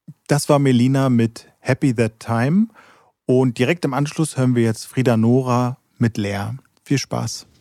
Das war Melina mit Happy That Time. Und direkt im Anschluss hören wir jetzt Frida Nora mit Leer. Viel Spaß.